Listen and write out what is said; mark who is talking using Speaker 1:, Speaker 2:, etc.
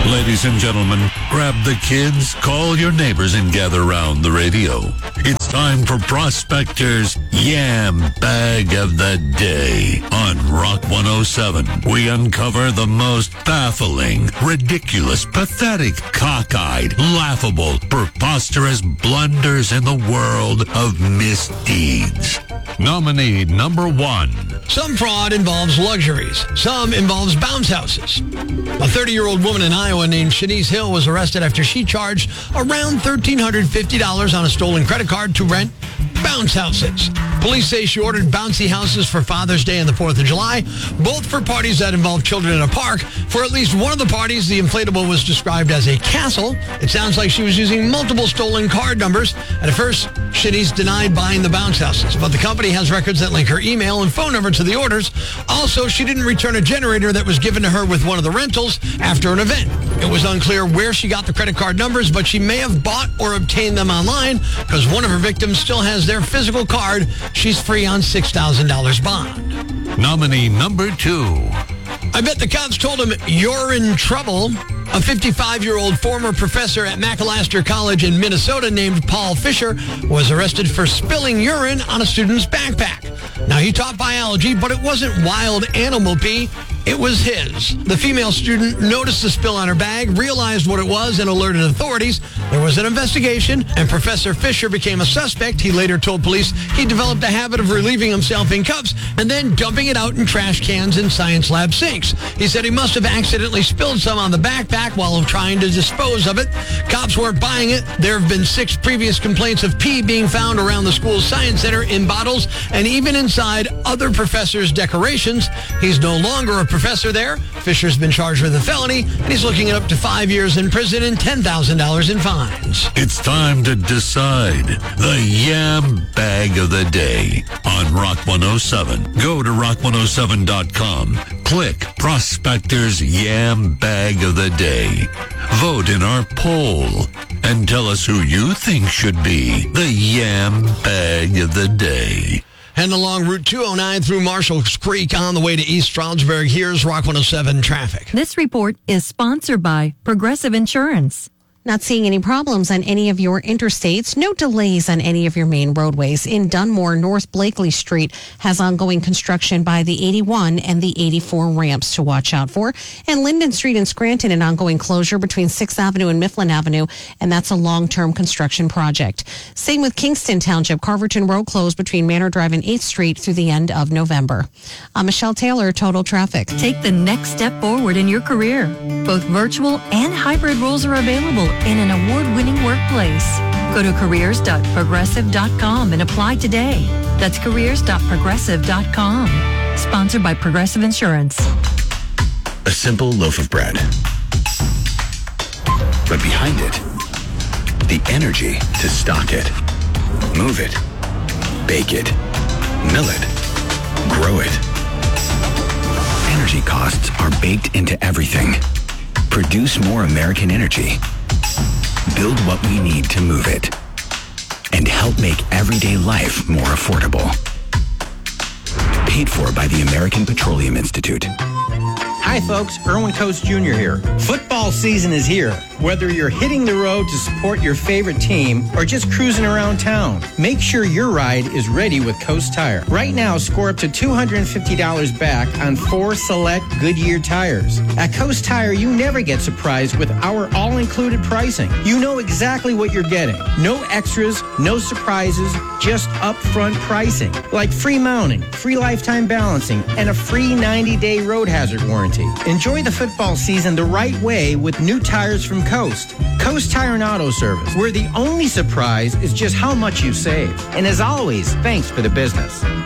Speaker 1: Ladies and gentlemen, grab the kids, call your neighbors, and gather around the radio. It's time for Prospector's Yam Bag of the Day. On Rock 107, we uncover the most baffling, ridiculous, pathetic, cockeyed, laughable, preposterous blunders in the world of misdeeds. Nominee number 1.
Speaker 2: Some fraud involves luxuries. Some involves bounce houses. A 30-year-old woman in Iowa named Shanice Hill was arrested after she charged around $1,350 on a stolen credit card to rent bounce houses. Police say she ordered bouncy houses for Father's Day and the 4th of July, both for parties that involve children in a park. For at least one of the parties, the inflatable was described as a castle. It sounds like she was using multiple stolen card numbers. At first, Shanice denied buying the bounce houses, but the company has records that link her email and phone number to the orders. Also, she didn't return a generator that was given to her with one of the rentals after an event. It was unclear where she got the credit card numbers, but she may have bought or obtained them online because one of her victims still has their physical card. She's free on $6,000 bond.
Speaker 1: Nominee number 2.
Speaker 2: I bet the cops told him, "You're in trouble." A 55-year-old former professor at Macalester College in Minnesota named Paul Fisher was arrested for spilling urine on a student's backpack. Now, he taught biology, but it wasn't wild animal pee. It was his. The female student noticed the spill on her bag, realized what it was, and alerted authorities. There was an investigation, and Professor Fisher became a suspect. He later told police he developed a habit of relieving himself in cups and then dumping it out in trash cans and science lab sinks. He said he must have accidentally spilled some on the backpack while trying to dispose of it. Cops weren't buying it. There have been 6 previous complaints of pee being found around the school's science center in bottles and even inside other professors' decorations. He's no longer a professor there. Fisher's been charged with a felony, and he's looking at up to 5 years in prison and $10,000 in fines.
Speaker 1: It's time to decide the Yam Bag of the Day on Rock 107. Go to rock107.com. Click Prospector's Yam Bag of the Day. Vote in our poll and tell us who you think should be the Yam Bag of the Day.
Speaker 2: Heading along Route 209 through Marshall's Creek on the way to East Stroudsburg. Here's Rock 107 traffic.
Speaker 3: This report is sponsored by Progressive Insurance.
Speaker 4: Not seeing any problems on any of your interstates. No delays on any of your main roadways. In Dunmore, North Blakely Street has ongoing construction by the 81 and the 84 ramps to watch out for. And Linden Street in Scranton, an ongoing closure between 6th Avenue and Mifflin Avenue, and that's a long-term construction project. Same with Kingston Township. Carverton Road closed between Manor Drive and 8th Street through the end of November. I'm Michelle Taylor, Total Traffic.
Speaker 3: Take the next step forward in your career. Both virtual and hybrid roles are available in an award-winning workplace. Go to careers.progressive.com and apply today. That's careers.progressive.com. Sponsored by Progressive Insurance.
Speaker 5: A simple loaf of bread. But behind it, the energy to stock it, move it, bake it, mill it, grow it. Energy costs are baked into everything. Produce more American energy. Build what we need to move it. And help make everyday life more affordable. Paid for by the American Petroleum Institute.
Speaker 6: Hi folks, Erwin Coates Jr. here. Football season is here. Whether you're hitting the road to support your favorite team or just cruising around town, make sure your ride is ready with Coast Tire. Right now, score up to $250 back on 4 select Goodyear tires. At Coast Tire, you never get surprised with our all-included pricing. You know exactly what you're getting. No extras, no surprises, just upfront pricing. Like free mounting, free lifetime balancing, and a free 90-day road hazard warranty. Enjoy the football season the right way with new tires from Coast. Coast Tire and Auto Service, where the only surprise is just how much you save. And as always, thanks for the business.